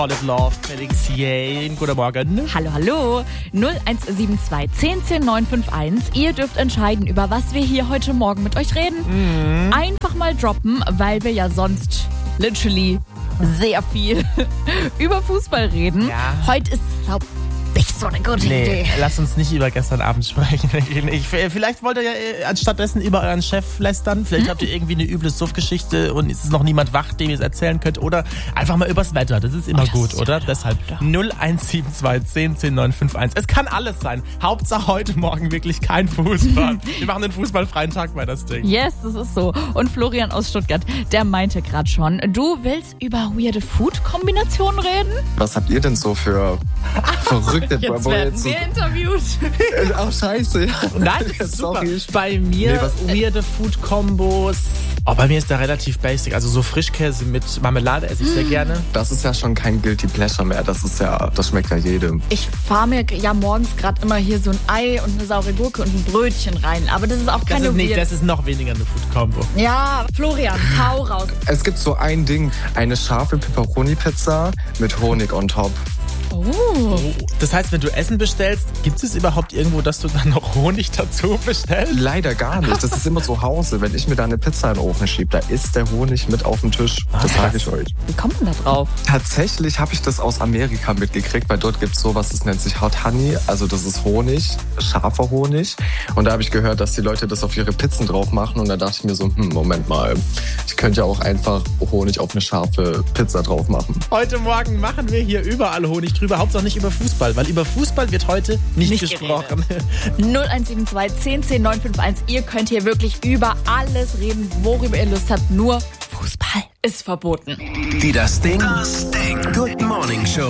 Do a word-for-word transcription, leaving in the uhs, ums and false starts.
Solid Love, Felix Jähn. Guten Morgen. Hallo, hallo. null eins sieben zwei zehn zehn neun fünf eins. Ihr dürft entscheiden, über was wir hier heute Morgen mit euch reden. Mhm. Einfach mal droppen, weil wir ja sonst literally sehr viel über Fußball reden. Ja. Heute ist es, glaube ich, nicht so eine gute Nee, Idee. lass uns nicht über gestern Abend sprechen. Ich, vielleicht wollt ihr ja äh, anstattdessen über euren Chef lästern. Vielleicht habt ihr irgendwie eine üble Suff-Geschichte und es ist noch niemand wach, dem ihr es erzählen könnt. Oder einfach mal übers Wetter. Das ist immer Oh, das gut, ist oder? ja Deshalb null eins sieben zwei zehn zehn neun fünf eins. Es kann alles sein. Hauptsache heute Morgen wirklich kein Fußball. Wir machen den fußballfreien Tag bei das Ding. Yes, das ist so. Und Florian aus Stuttgart, der meinte gerade schon, du willst über weirde Food-Kombinationen reden? Was habt ihr denn so für verrückte... Jetzt werden wir interviewt. Ach, scheiße. Nein, das ist super. Sorry. Bei mir Nee, was- weirde Food-Kombos. Oh, bei mir ist da relativ basic. Also so Frischkäse mit Marmelade esse ich sehr gerne. Das ist ja schon kein Guilty Pleasure mehr. Das ist ja, das schmeckt ja jedem. Ich fahre mir ja morgens gerade immer hier so ein Ei und eine saure Gurke und ein Brötchen rein. Aber das ist auch Das keine ist, nicht, weird- das ist noch weniger eine Food-Kombo. Ja, Florian, hau raus. Es gibt so ein Ding, eine scharfe Pepperoni-Pizza mit Honig on top. Oh. Das heißt, wenn du Essen bestellst, gibt es überhaupt irgendwo, dass du dann noch Honig dazu bestellst? Leider gar nicht. Das ist immer zu Hause. Wenn ich mir da eine Pizza in den Ofen schiebe, da ist der Honig mit auf dem Tisch. Das sage ich euch. Wie kommt man da drauf? Tatsächlich habe ich das aus Amerika mitgekriegt, weil dort gibt es sowas, das nennt sich Hot Honey. Also das ist Honig, scharfer Honig. Und da habe ich gehört, dass die Leute das auf ihre Pizzen drauf machen. Und da dachte ich mir so, hm, Moment mal, ich könnte ja auch einfach Honig auf eine scharfe Pizza drauf machen. Heute Morgen machen wir hier überall Honig drüber. Hauptsache nicht über Fußball, weil über Fußball wird heute nicht, Nicht gesprochen. null eins sieben zwei zehn zehn neun fünf eins. Ihr könnt hier wirklich über alles reden, worüber ihr Lust habt. Nur Fußball ist verboten. Die Das Ding, das Ding. Good Morning Show.